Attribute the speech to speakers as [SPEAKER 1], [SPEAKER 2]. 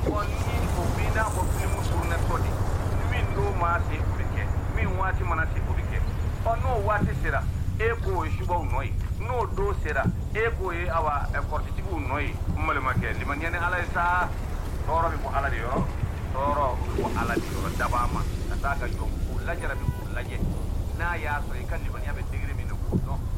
[SPEAKER 1] ni o bina o filmu surna todi min do ma se ubike min wati mana se ubike no wati sera e ko shuba noi no do sera e ko e awa e korti bu noi malama ke liman yani ala sa toro bi ko ala di yo toro ko ala di yo dabama ta ga jom ko lajara bi ko laje na ya so e kan liman ya be digri min ko no